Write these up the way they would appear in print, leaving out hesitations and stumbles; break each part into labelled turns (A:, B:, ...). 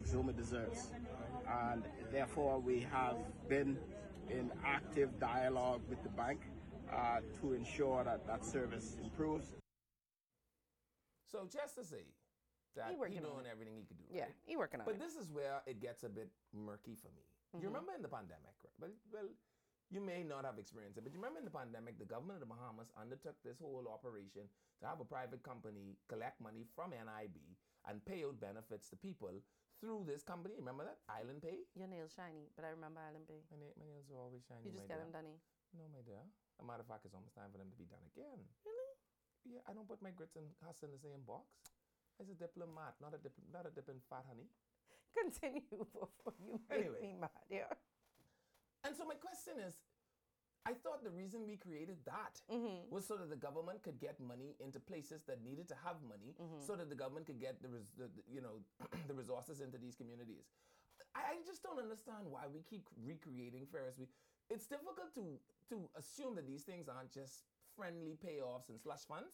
A: Zuma deserves. And therefore, we have been in active dialogue with the bank to ensure that that service improves.
B: So just to say that he's doing everything he could do.
C: Yeah,
B: right?
C: he's working on it.
B: But this is where it gets a bit murky for me. You remember in the pandemic, right? Well, you may not have experienced it, but you remember in the pandemic, the government of the Bahamas undertook this whole operation to have a private company collect money from NIB and pay out benefits to people through this company. Remember that? Island Pay?
C: Your nails shiny, but I remember Island Pay.
B: My nails are always shiny.
C: You just
B: my
C: got
B: dear.
C: them done, eh?
B: No, my dear. As a matter of fact, it's almost time for them to be done again.
C: Really?
B: Yeah, I don't put my grits and huss in the same box. It's a diplomat, not a dip in fat honey.
C: Continue before you make me mad, yeah.
B: And so my question is, I thought the reason we created that was so that the government could get money into places that needed to have money, so that the government could get the resources into these communities. I just don't understand why we keep recreating Ferris. It's difficult to assume that these things aren't just friendly payoffs and slush funds.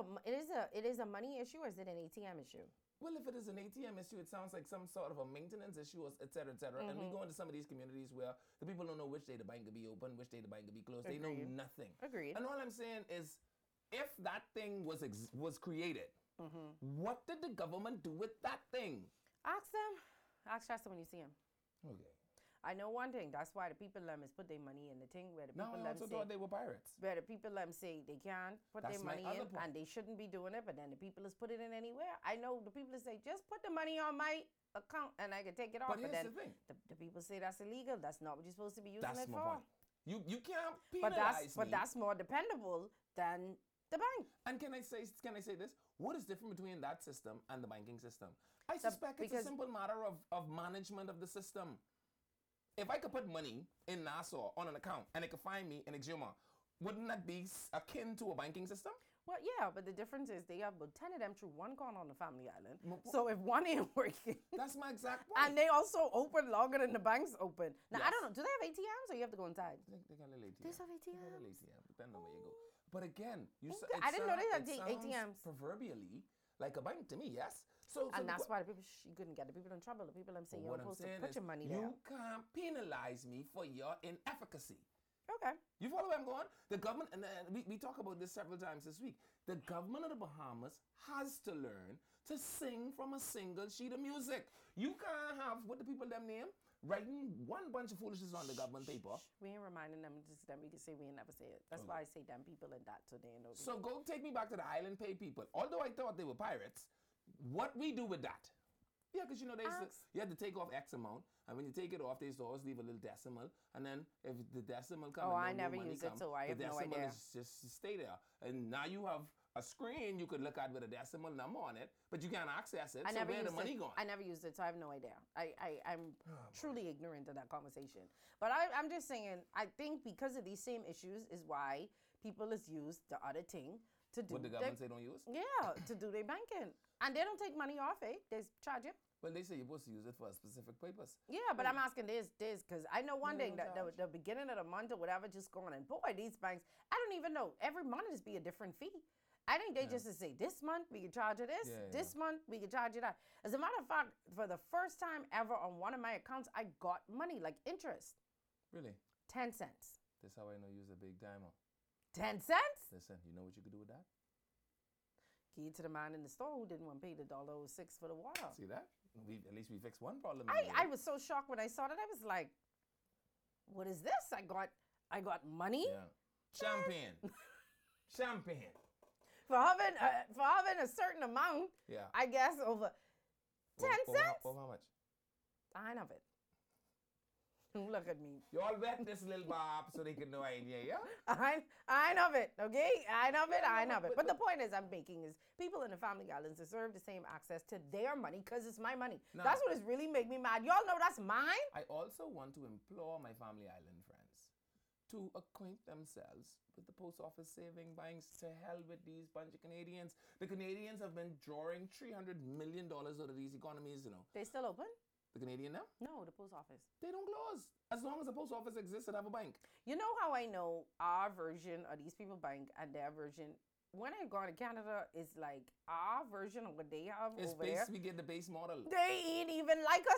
C: It is a money issue, or is it an ATM issue?
B: Well, if it is an ATM issue, it sounds like some sort of a maintenance issue, et cetera, et cetera. And we go into some of these communities where the people don't know which day the bank could be open, which day the bank could be closed.
C: Agreed.
B: They know nothing.
C: Agreed.
B: And all I'm saying is, if that thing was created, what did the government do with that thing?
C: Ask them. Ask Shasta when you see him.
B: Okay.
C: I know one thing. That's why the people is put their money in the thing where the people
B: I also thought they were pirates.
C: Where the people say they can't put
B: That's
C: their
B: my
C: money
B: other
C: in
B: point.
C: and they shouldn't be doing it, but then the people put it in anywhere. I know the people say just put the money on my account and I can take it off.
B: But here's
C: then
B: the thing.
C: The people say that's illegal. That's not what you're supposed to be using
B: That's
C: it
B: my
C: for.
B: point. You can't penalize me.
C: But that's more dependable than the bank.
B: And can I say this? What is different between that system and the banking system? I suspect it's a simple matter of management of the system. If I could put money in Nassau on an account and it could find me in Exuma, wouldn't that be akin to a banking system?
C: Well, yeah, but the difference is they have about 10 of them through one corner on the family island. So if one ain't working.
B: That's my exact point.
C: And they also open longer than the banks open. Now,
B: Yes.
C: I don't know. Do they have ATMs or you have to go inside?
B: They got a little ATM.
C: They have ATMs?
B: They got a little ATM, depending on where you go. But again,
C: I didn't know they had ATMs.
B: Proverbially like a bank to me, yes? So
C: And that's why the people, you couldn't get the people in trouble. The people say you're supposed to put your money there.
B: You can't penalize me for your inefficacy.
C: Okay.
B: You follow where I'm going? The government, and we talk about this several times this week, the government of the Bahamas has to learn to sing from a single sheet of music. You can't have, what the people them name, writing one bunch of foolishness on the government paper.
C: We ain't reminding them, just them we can say we ain't never say it. That's why I say them people and that, so they know.
B: So go take me back to the Island Pay people. Although I thought they were pirates, what we do with that? Yeah, because you had to take off X amount, and when you take it off, they used to always leave a little decimal, and then if the decimal comes,
C: I never use it, so I have no idea.
B: The decimal is just stay there, and now you have a screen you could look at with a decimal number on it, but you can't access it. So where the money gone?
C: I never used it, so I have no idea. I'm truly ignorant of that conversation. But I'm just saying, I think because of these same issues is why people has used the other thing to do.
B: What the government say don't use?
C: Yeah, to do their banking. And they don't take money off it. They charge you.
B: Well, they say you're supposed to use it for a specific purpose.
C: Yeah, but I'm asking this, because I know one thing, that the beginning of the month or whatever just going, and boy, these banks, I don't even know. Every month is be a different fee. I think they just say, this month we can charge you this, this month we can charge you that. As a matter of fact, for the first time ever on one of my accounts, I got money, like interest.
B: Really?
C: 10 cents.
B: That's how I know you're a big timer.
C: 10 cents?
B: Listen, you know what you could do with that?
C: Give it to the man in the store who didn't want to pay the $1.06 for the water.
B: See that? At least we fixed one problem.
C: I was so shocked when I saw that. I was like, what is this? I got money?
B: Yeah. Champagne. Champagne.
C: For having a certain amount, I guess, over 10 cents.
B: Over how much?
C: I know it. Look at me.
B: You all bet this little bob so they can know idea, yeah?
C: I know it, okay? I know it. But the point I'm making is people in the family islands deserve the same access to their money because it's my money. Now, that's what is really make me mad. Y'all know that's mine?
B: I also want to implore my family island friends to acquaint themselves with the post office saving banks. To hell with these bunch of Canadians. The Canadians have been drawing $300 million out of these economies, you know.
C: They still open?
B: The Canadian now?
C: No, the post office.
B: They don't close. As long as the post office exists, it have a bank.
C: You know how I know our version of these people bank and their version? When I go to Canada, it's like our version of what they have
B: it's
C: over there.
B: We get the base model.
C: They ain't even like us